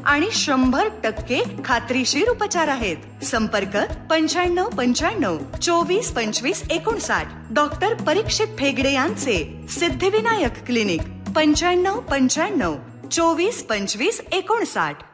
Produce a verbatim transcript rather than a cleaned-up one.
आणि शंभर टक्के खात्रीशीर उपचार आहेत. संपर्क पंच्याण्णव पंच्याण्णव चोवीस पंचवीस एकोणसाठ. डॉक्टर परीक्षित फेगडे यांचे सिद्धिविनायक क्लिनिक. पंच्याण्णव पंच्याण्णव चोवीस पंचवीस एकोणसाठ.